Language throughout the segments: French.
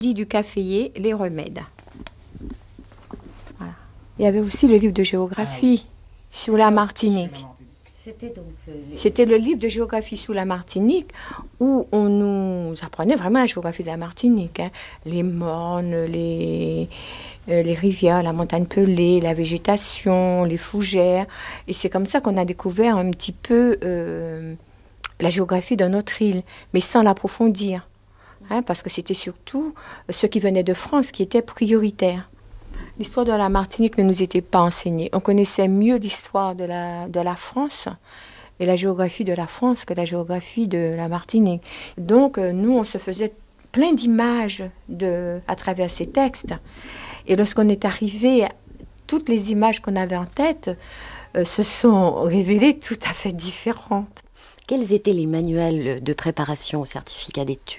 Dit du caféier, les remèdes. Voilà. Il y avait aussi le livre de géographie sur la Martinique. C'était le livre de géographie sur la Martinique où on nous apprenait vraiment la géographie de la Martinique. Hein. Les mornes, les rivières, la montagne pelée, la végétation, les fougères. Et c'est comme ça qu'on a découvert un petit peu la géographie de notre île, mais sans l'approfondir. Hein, parce que c'était surtout ceux qui venaient de France qui étaient prioritaires. L'histoire de la Martinique ne nous était pas enseignée. On connaissait mieux l'histoire de la France et la géographie de la France que la géographie de la Martinique. Donc, nous, on se faisait plein d'images à travers ces textes. Et lorsqu'on est arrivé, toutes les images qu'on avait en tête se sont révélées tout à fait différentes. Quels étaient les manuels de préparation au certificat d'études ?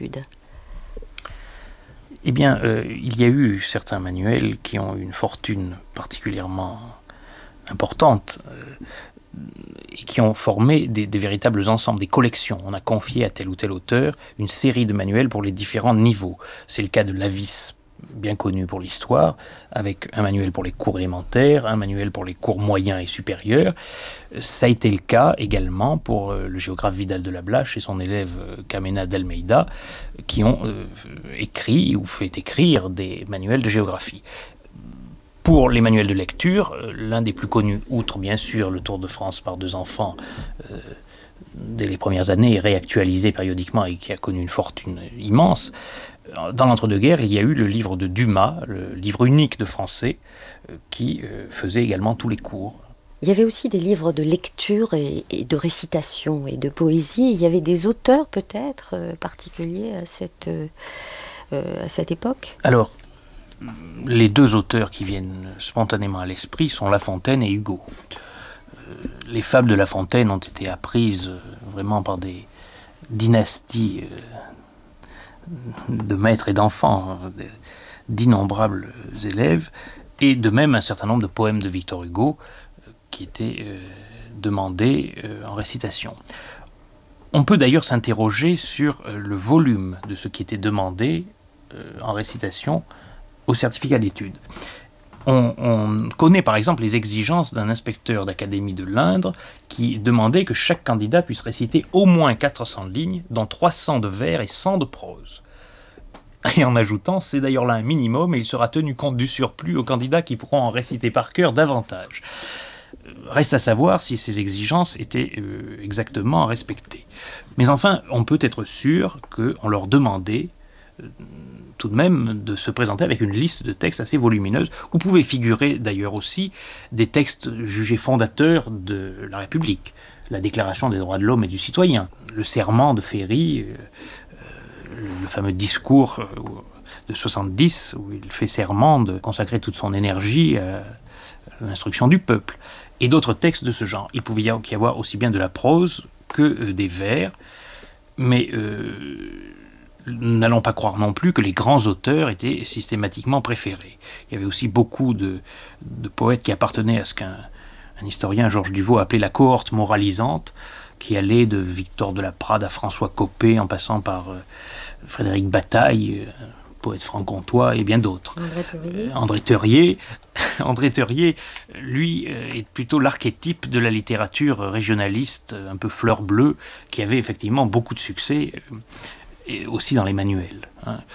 Eh bien, il y a eu certains manuels qui ont une fortune particulièrement importante et qui ont formé des véritables ensembles, des collections. On a confié à tel ou tel auteur une série de manuels pour les différents niveaux. C'est le cas de Lavis, bien connu pour l'histoire, avec un manuel pour les cours élémentaires, un manuel pour les cours moyens et supérieurs. Ça a été le cas également pour le géographe Vidal de la Blache et son élève Camena d'Almeida, qui ont écrit ou fait écrire des manuels de géographie. Pour les manuels de lecture, l'un des plus connus, outre bien sûr le Tour de France par 2 enfants, dès les premières années, réactualisé périodiquement et qui a connu une fortune immense. Dans l'entre-deux-guerres, il y a eu le livre de Dumas, le livre unique de français, qui faisait également tous les cours. Il y avait aussi des livres de lecture et de récitation et de poésie. Il y avait des auteurs peut-être particuliers à cette époque ? Alors, les 2 auteurs qui viennent spontanément à l'esprit sont La Fontaine et Hugo. Les fables de La Fontaine ont été apprises vraiment par des dynasties de maîtres et d'enfants, d'innombrables élèves, et de même un certain nombre de poèmes de Victor Hugo qui étaient demandés en récitation. On peut d'ailleurs s'interroger sur le volume de ce qui était demandé en récitation au certificat d'études. On connaît par exemple les exigences d'un inspecteur d'académie de l'Indre qui demandait que chaque candidat puisse réciter au moins 400 lignes, dont 300 de vers et 100 de prose. Et en ajoutant, c'est d'ailleurs là un minimum et il sera tenu compte du surplus aux candidats qui pourront en réciter par cœur davantage. Reste à savoir si ces exigences étaient exactement respectées. Mais enfin, on peut être sûr qu'on leur demandait tout de même de se présenter avec une liste de textes assez volumineuse, où pouvaient figurer d'ailleurs aussi des textes jugés fondateurs de la République, la Déclaration des droits de l'homme et du citoyen, le serment de Ferry, le fameux discours de 70, où il fait serment de consacrer toute son énergie à l'instruction du peuple, et d'autres textes de ce genre. Il pouvait y avoir aussi bien de la prose que des vers, mais n'allons pas croire non plus que les grands auteurs étaient systématiquement préférés. Il y avait aussi beaucoup de poètes qui appartenaient à ce qu'un historien, Georges Duveau, appelait la cohorte moralisante, qui allait de Victor de la Prade à François Copé, en passant par Frédéric Bataille, poète franc-comtois, et bien d'autres. André Theuriet. André Theuriet, lui, est plutôt l'archétype de la littérature régionaliste, un peu fleur bleue, qui avait effectivement beaucoup de succès, et aussi dans les manuels.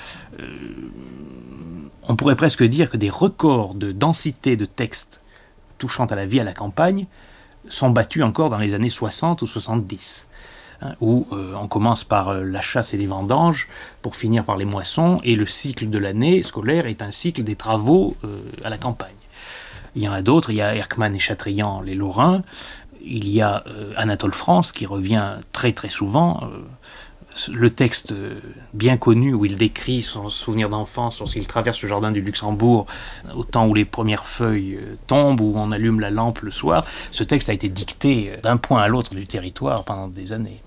On pourrait presque dire que des records de densité de textes touchant à la vie à la campagne sont battus encore dans les années 60 ou 70, où on commence par la chasse et les vendanges pour finir par les moissons, et le cycle de l'année scolaire est un cycle des travaux à la campagne. Il y en a d'autres, il y a Erckmann et Chatrian, les Lorrains, il y a Anatole France qui revient très très souvent, le texte bien connu où il décrit son souvenir d'enfance lorsqu'il traverse le jardin du Luxembourg au temps où les premières feuilles tombent, où on allume la lampe le soir. Ce texte a été dicté d'un point à l'autre du territoire pendant des années.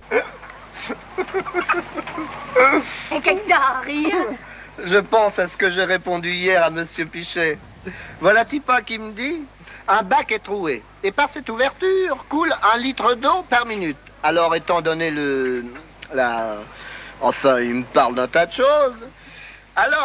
Et qu'est-ce que t'as à rire ? Je pense à ce que j'ai répondu hier à Monsieur Pichet. Voilà Tipa qui me dit: un bac est troué, et par cette ouverture coule 1 litre d'eau par minute. Alors, étant donné enfin, il me parle d'un tas de choses. Alors